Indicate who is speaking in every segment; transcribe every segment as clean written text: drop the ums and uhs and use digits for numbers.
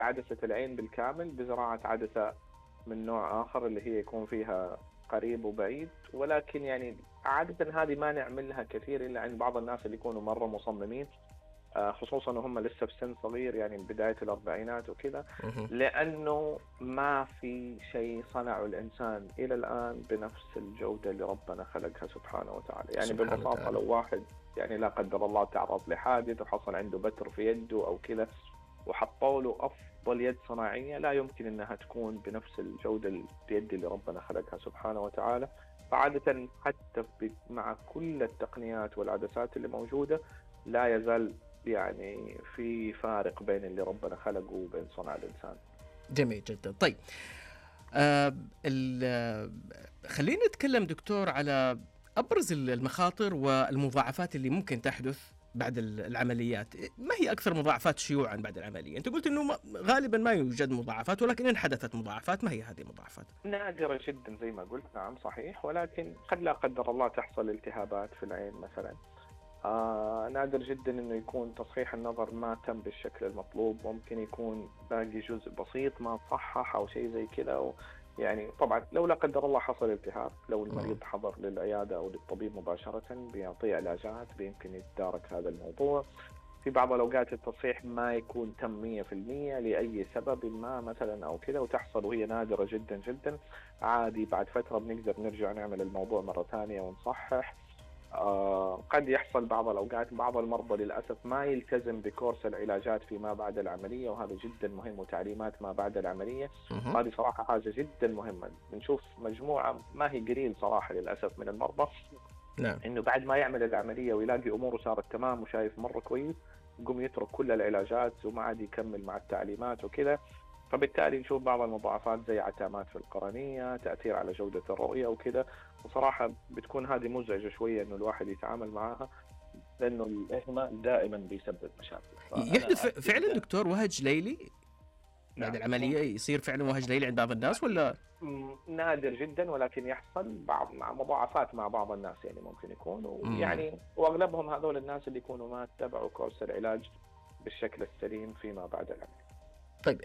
Speaker 1: عدسة العين بالكامل بزراعة عدسة من نوع آخر اللي هي يكون فيها قريب وبعيد. ولكن يعني عادة هذه ما نعملها كثير إلا عند بعض الناس اللي يكونوا مرة مصممين، خصوصا وهم لسه في سن صغير، يعني بداية الأربعينات وكذا، لأنه ما في شيء صنعه الإنسان إلى الآن بنفس الجودة اللي ربنا خلقها سبحانه وتعالى. يعني ببساطة لو واحد يعني لا قدر الله تعرض لحادث وحصل عنده بتر في يده أو كذا وحطوا له أفضل يد صناعية، لا يمكن أنها تكون بنفس الجودة اليد اللي ربنا خلقها سبحانه وتعالى. فعادة حتى مع كل التقنيات والعدسات اللي موجودة لا يزال يعني في فارق بين اللي ربنا خلقه وبين صنع الإنسان.
Speaker 2: جميل جدا. طيب خلينا نتكلم دكتور على أبرز المخاطر والمضاعفات اللي ممكن تحدث بعد العمليات. ما هي أكثر مضاعفات شيوعا بعد العملية؟ أنت قلت أنه غالبا ما يوجد مضاعفات، ولكن إن حدثت مضاعفات ما هي هذه المضاعفات؟
Speaker 1: نادرة جدا زي ما قلت، نعم صحيح، ولكن قد لا قدر الله تحصل التهابات في العين مثلا. نادر جدا انه يكون تصحيح النظر ما تم بالشكل المطلوب، ممكن يكون باقي جزء بسيط ما صحح او شيء زي كذا. يعني طبعا لو لا قدر الله حصل التهاب، لو المريض حضر للعيادة او للطبيب مباشرة بيعطيه علاجات بيمكن يتدارك هذا الموضوع. في بعض الأوقات التصحيح ما يكون تم 100% لأي سبب ما مثلا أو كذا وتحصل، وهي نادرة جدا جدا. عادي بعد فترة بنقدر نرجع نعمل الموضوع مرة ثانية ونصحح. قد يحصل بعض الأوقات بعض المرضى للأسف ما يلتزم بكورس العلاجات فيما بعد العملية، وهذا جدا مهم، وتعليمات ما بعد العملية هذه صراحة حاجة جدا مهمة. بنشوف مجموعة ما هي قليل صراحة للأسف من المرضى
Speaker 2: نعم.
Speaker 1: إنه بعد ما يعمل العملية ويلاقي أموره صارت تمام وشايف مرة كويس يقوم يترك كل العلاجات وما عاد يكمل مع التعليمات وكذا. فبالتالي نشوف بعض المضاعفات زي عتامات في القرنية، تأثير على جودة الرؤية وكذا. وصراحة بتكون هذه مزعجة شوية إنه الواحد يتعامل معها، لأنه الإهمال دائما بيسبب مشاكل.
Speaker 2: يحدث فعلا دكتور وهج ليلي بعد العملية؟ يصير فعلا وهج ليلي عند بعض الناس ولا؟
Speaker 1: نادر جدا، ولكن يحصل بعض مع مضاعفات مع بعض الناس، يعني ممكن يكونوا يعني، وأغلبهم هذول الناس اللي يكونوا ما اتبعوا كورس العلاج بالشكل السليم فيما بعد العملية.
Speaker 2: طيب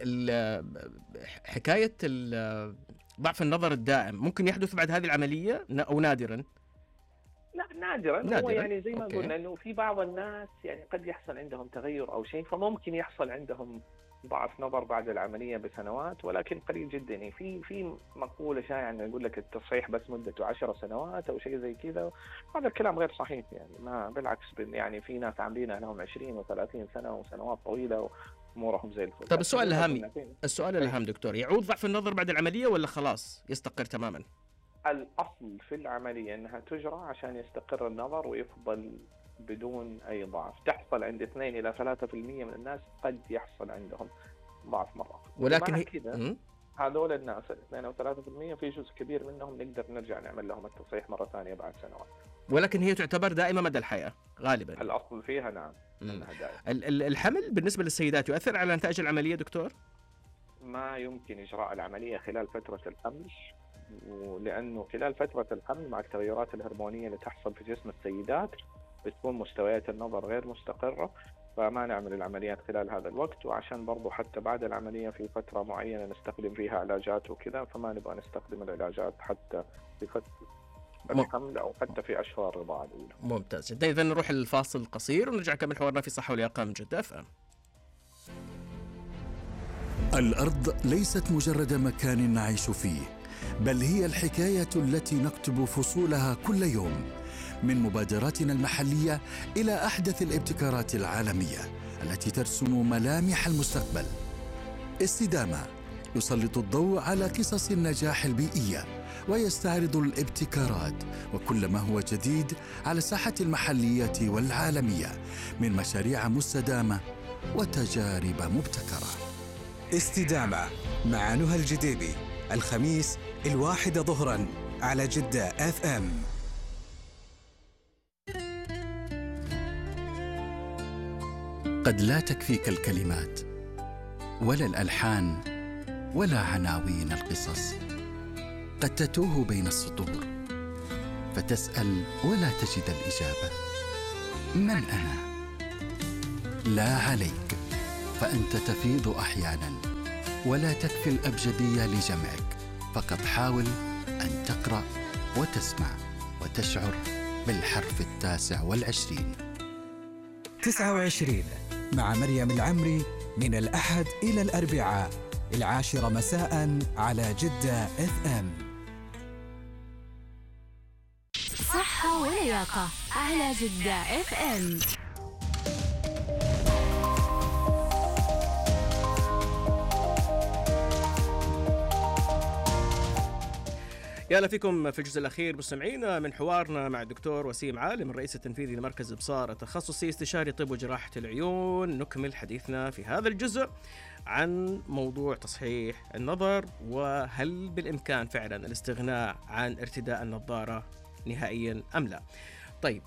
Speaker 2: حكاية ضعف النظر الدائم ممكن يحدث بعد هذه العملية أو نادرا؟
Speaker 1: لا نادرا. هو يعني زي ما قلنا إنه في بعض الناس يعني قد يحصل عندهم تغير أو شيء، فممكن يحصل عندهم ضعف نظر بعد العملية بسنوات، ولكن قليل جدا. يعني في مقولة شائعة إنه يقول لك التصحيح بس مدته 10 سنوات أو شيء زي كذا. هذا الكلام غير صحيح، يعني ما بالعكس، يعني في ناس عاملينها لهم 20 و30 سنة وسنوات طويلة أمورهم زي الفل.
Speaker 2: طب السؤال الأهم دكتور، يعود ضعف النظر بعد العملية ولا خلاص يستقر تماما؟
Speaker 1: الأصل في العملية أنها تجرى عشان يستقر النظر ويفضل بدون أي ضعف. تحصل عند 2 إلى 3% من الناس قد يحصل عندهم ضعف مرة،
Speaker 2: ولكن
Speaker 1: كذا هذول الناس 2 أو 3% في جزء كبير منهم نقدر نرجع نعمل لهم التصحيح مرة ثانية بعد سنوات.
Speaker 2: ولكن هي تعتبر دائمة مدى الحياة غالبا.
Speaker 1: الأصل فيها نعم أنها دائمة.
Speaker 2: الحمل بالنسبة للسيدات يؤثر على نتائج العملية دكتور؟
Speaker 1: ما يمكن إجراء العملية خلال فترة الحمل، ولأنه خلال فترة الحمل مع التغيرات الهرمونية اللي تحصل في جسم السيدات بتكون مستويات النظر غير مستقرة، فما نعمل العمليات خلال هذا الوقت. وعشان برضو حتى بعد العملية في فترة معينة نستخدم فيها علاجات وكذا، فما نبغى نستخدم العلاجات حتى في فترة الحمل أو حتى في أشهر الرضاعة الأولى.
Speaker 2: ممتاز جدا. إذن نروح الفاصل القصير ونرجع نكمل حوارنا في صحة ولياقة من جدة FM.
Speaker 3: الأرض ليست مجرد مكان نعيش فيه، بل هي الحكاية التي نكتب فصولها كل يوم، من مبادراتنا المحلية إلى أحدث الابتكارات العالمية التي ترسم ملامح المستقبل. استدامة يسلط الضوء على قصص النجاح البيئية ويستعرض الابتكارات وكل ما هو جديد على الساحة المحلية والعالمية من مشاريع مستدامة وتجارب مبتكرة.
Speaker 4: استدامة مع نهى الجديبي، الخميس 1 ظهرا على جدة FM.
Speaker 3: قد لا تكفيك الكلمات ولا الألحان ولا عناوين القصص، قد تتوه بين السطور فتسأل ولا تجد الإجابة. من أنا؟ لا عليك، فأنت تفيض أحيانا ولا تكفي الأبجدية لجمعك، فقط حاول أن تقرأ وتسمع وتشعر بالحرف 29.
Speaker 4: 29 مع مريم العمري من الأحد إلى الأربعاء 10 مساء على جدة FM.
Speaker 5: صحة ولياقة على جدة FM.
Speaker 2: يا هلا فيكم في الجزء الأخير مستمعينا من حوارنا مع الدكتور وسيم عالم الرئيس التنفيذي لمركز إبصار التخصصي استشاري طب وجراحة العيون. نكمل حديثنا في هذا الجزء عن موضوع تصحيح النظر، وهل بالإمكان فعلا الاستغناء عن ارتداء النظارة نهائيا أم لا. طيب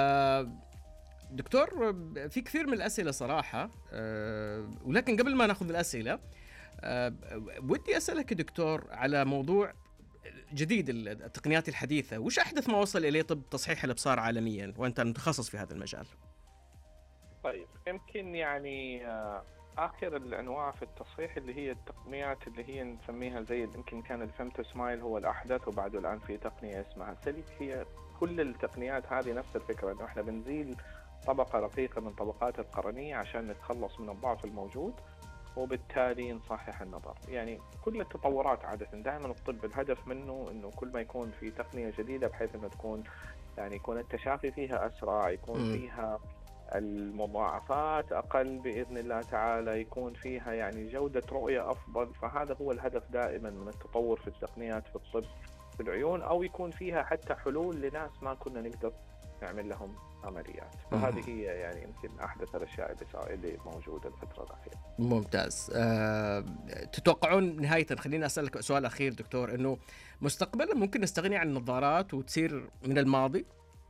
Speaker 2: دكتور، في كثير من الأسئلة صراحة، ولكن قبل ما نأخذ الأسئلة ودي أسألك دكتور على موضوع جديد التقنيات الحديثة. وش أحدث ما وصل إليه طب تصحيح الأبصار عالميا وأنت متخصص في هذا المجال؟
Speaker 1: طيب يمكن يعني آخر الأنواع في التصحيح اللي هي التقنيات اللي هي نسميها زي يمكن كان الفيمتو سمايل هو الأحدث، وبعده الآن في تقنية اسمها سيليك. هي كل التقنيات هذه نفس الفكرة، إنه إحنا بنزيل طبقة رقيقة من طبقات القرنية عشان نتخلص من الضعف الموجود وبالتالي نصحح النظر. يعني كل التطورات عادة دائما الطب الهدف منه انه كل ما يكون في تقنية جديدة بحيث انه تكون يعني يكون التشافي فيها اسرع، يكون فيها المضاعفات اقل باذن الله تعالى، يكون فيها يعني جودة رؤية افضل. فهذا هو الهدف دائما من التطور في التقنيات في الطب في العيون، او يكون فيها حتى حلول لناس ما كنا نقدر نعمل لهم عمليات. فهذه هي يعني يمكن أحدث الأشياء اللي موجودة الفترة الأخيرة.
Speaker 2: ممتاز. تتوقعون نهاية، خليني أسألك سؤال أخير دكتور، إنه مستقبلا ممكن نستغني عن النظارات وتصير من الماضي؟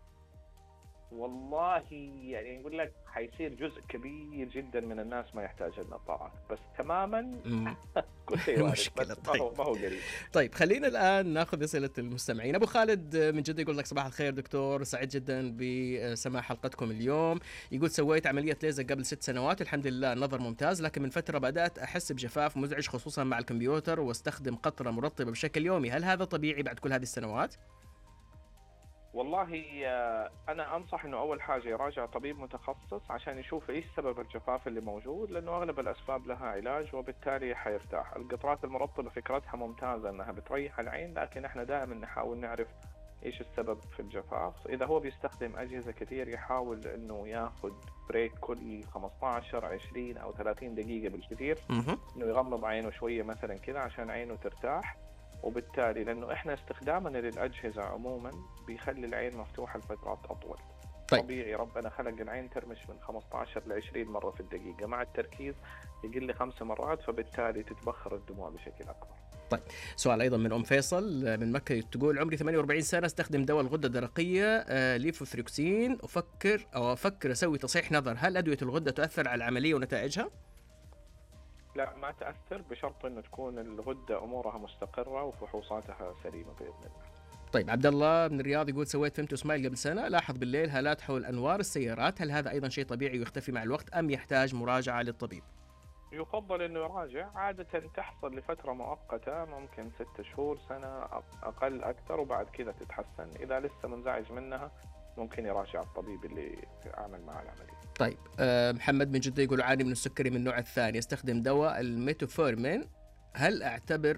Speaker 2: والله
Speaker 1: يعني يقول لك حيصير جزء كبير جدا من الناس ما يحتاج النظارات، بس تماما كل شيء
Speaker 2: مشكلة.
Speaker 1: طيب. ما هو قريب.
Speaker 2: طيب خلينا الآن ناخذ أسئلة المستمعين. أبو خالد من جدة يقول لك صباح الخير دكتور، سعيد جدا بسماع حلقتكم اليوم. يقول سويت عملية ليزر قبل 6 سنوات، الحمد لله النظر ممتاز، لكن من فترة بدأت أحس بجفاف مزعج خصوصا مع الكمبيوتر واستخدم قطرة مرطبة بشكل يومي، هل هذا طبيعي بعد كل هذه السنوات؟
Speaker 1: والله أنا أنصح إنه أول حاجة يراجع طبيب متخصص عشان يشوف إيش سبب الجفاف اللي موجود، لأنه أغلب الأسباب لها علاج وبالتالي حيرتاح. القطرات المرطبة فكرتها ممتازة إنها بتريح العين، لكن إحنا دائما نحاول نعرف إيش السبب في الجفاف. إذا هو بيستخدم أجهزة كثير يحاول إنه ياخد بريك كل 15 20 أو 30 دقيقة بالكثير، إنه يغمض عينه شوية مثلا كذا عشان عينه ترتاح. وبالتالي لأنه إحنا استخدامنا للأجهزة عموما بيخلي العين مفتوحة لفترات أطول.
Speaker 2: طيب.
Speaker 1: طبيعي ربنا خلق العين ترمش من 15 ل 20 مرة في الدقيقة، مع التركيز يقل 5 مرات، فبالتالي تتبخر الدموع بشكل أكبر.
Speaker 2: طيب سؤال أيضا من أم فيصل من مكة، تقول عمري 48 سنة، استخدم دواء الغدة الدرقية ليفوثريكسين، أفكر أسوي تصحيح نظر، هل أدوية الغدة تؤثر على العملية ونتائجها؟
Speaker 1: لا ما تأثر، بشرط أن تكون الغدة أمورها مستقرة وفحوصاتها سليمة بإذن الله.
Speaker 2: طيب عبد الله من الرياض يقول سويت فيمتو سمايل قبل سنة، لاحظ بالليل هالات حول أنوار السيارات، هل هذا أيضا شيء طبيعي ويختفي مع الوقت أم يحتاج مراجعة للطبيب؟
Speaker 1: يفضل أنه يراجع، عادة تحصل لفترة مؤقتة ممكن 6 شهور سنة أقل أكثر، وبعد كذا تتحسن. إذا لسه منزعج منها ممكن يراجع الطبيب اللي عمل معه العملية.
Speaker 2: طيب محمد من جدة يقول عاني من السكري من النوع الثاني، استخدم دواء الميتوفورمين، هل أعتبر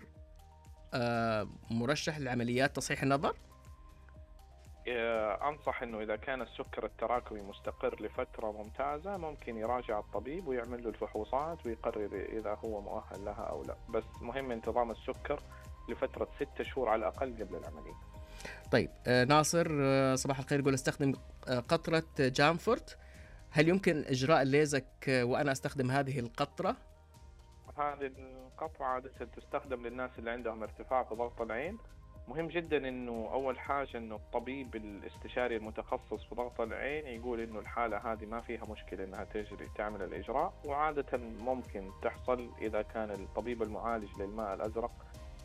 Speaker 2: مرشح لعمليات تصحيح النظر؟
Speaker 1: أنصح أنه إذا كان السكر التراكمي مستقر لفترة ممتازة ممكن يراجع الطبيب ويعمل له الفحوصات ويقرر إذا هو مؤهل لها أو لا، بس مهم انتظام السكر لفترة 6 شهور على الأقل قبل العملية.
Speaker 2: طيب ناصر صباح الخير يقول استخدم قطرة جامفورت، هل يمكن إجراء الليزك وأنا أستخدم هذه القطرة؟
Speaker 1: هذه القطرة عادة تستخدم للناس اللي عندهم ارتفاع في ضغط العين. مهم جدا انه اول حاجة انه الطبيب الاستشاري المتخصص في ضغط العين يقول انه الحالة هذه ما فيها مشكلة انها تعمل الاجراء، وعادة ممكن تحصل اذا كان الطبيب المعالج للماء الازرق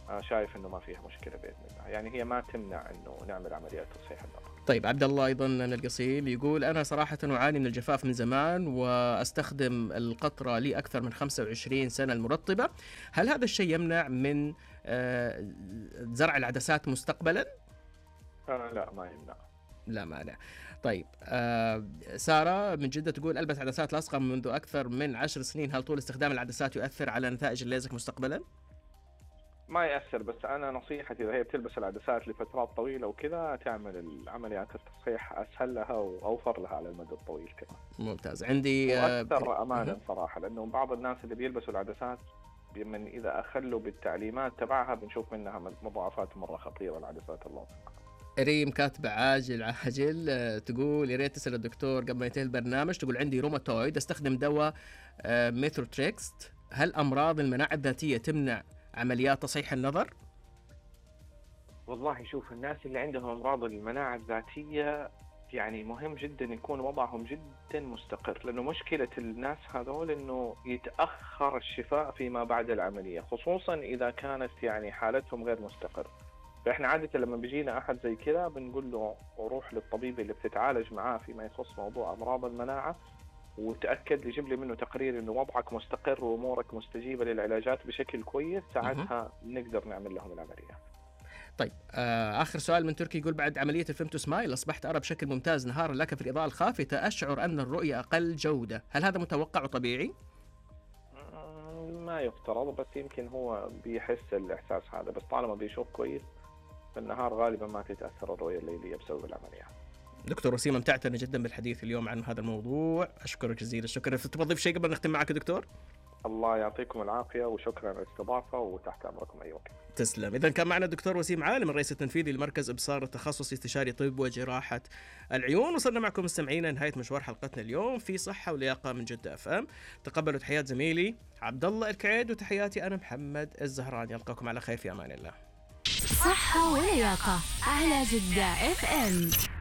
Speaker 1: شايف انه ما فيها مشكله باذن الله، يعني هي ما تمنع انه نعمل عمليات تصحيح النظر.
Speaker 2: طيب عبد الله ايضا من القصيم يقول انا صراحه اعاني من الجفاف من زمان واستخدم القطره لي اكثر من 25 سنه المرطبه، هل هذا الشيء يمنع من زرع العدسات مستقبلا؟
Speaker 1: لا ما يمنع.
Speaker 2: لا مانع. طيب سارة من جدة تقول ألبس عدسات لاصقة منذ أكثر من 10 سنين، هل طول استخدام العدسات يؤثر على نتائج الليزك مستقبلا؟
Speaker 1: ما يأثر، بس أنا نصيحتي إذا هي بتلبس العدسات لفترات طويلة وكذا تعمل العمليات التصحيح أسهل لها وأوفر لها على المدى الطويل كمان.
Speaker 2: ممتاز. عندي
Speaker 1: وأكثر أمانا صراحة، لأنه بعض الناس اللي بيلبسوا العدسات من إذا أخلوا بالتعليمات تبعها بنشوف منها مضاعفات مرة خطيرة العدسات اللاصقة.
Speaker 2: ريم كاتبة عاجل تقول يا ريت تسأل الدكتور قبل ما ينتهي البرنامج، تقول عندي روماتويد استخدم دواء ميثوتريكست، هل أمراض المناعة الذاتية تمنع عمليات تصحيح النظر؟
Speaker 1: والله شوف، الناس اللي عندهم أمراض المناعة الذاتية يعني مهم جدا يكون وضعهم جدا مستقر، لأنه مشكلة الناس هذول إنه يتأخر الشفاء فيما بعد العملية، خصوصا إذا كانت يعني حالتهم غير مستقر. فإحنا عادة لما بيجينا أحد زي كذا بنقول له روح للطبيب اللي بتتعالج معاه فيما يخص موضوع أمراض المناعة، وتأكد يجيب لي منه تقرير إنه وضعك مستقر وأمورك مستجيبة للعلاجات بشكل كويس، ساعتها نقدر نعمل لهم العملية.
Speaker 2: طيب آخر سؤال من تركي يقول بعد عملية الفيمتو سمايل أصبحت أرى بشكل ممتاز نهارا، لكن في الإضاءة الخافتة أشعر أن الرؤية أقل جودة، هل هذا متوقع وطبيعي؟
Speaker 1: ما يفترض، بس يمكن هو بيحس الإحساس هذا، بس طالما بيشوف كويس في النهار غالبا ما تتأثر الرؤية الليلية بسبب العملية. دكتور
Speaker 2: وسيم امتعتنا جدا بالحديث اليوم عن هذا الموضوع، أشكرك جزيل الشكر. تبغى تضيف شيء قبل نختم معك دكتور؟
Speaker 1: الله يعطيكم العافية وشكرا على الاستضافة وتحت أمركم أي وقت.
Speaker 2: تسلم. إذا كان معنا الدكتور وسيم عالم الرئيس التنفيذي لمركز إبصار التخصصي استشاري طب وجراحة العيون. وصلنا معكم مستمعينا نهاية مشوار حلقتنا اليوم في صحة ولياقة من جدة FM. تقبلوا تحيات زميلي عبد الله الكعيد وتحياتي أنا محمد الزهراني، ألقاكم على خير في أمان الله.
Speaker 5: صحة ولياقة على جدة FM.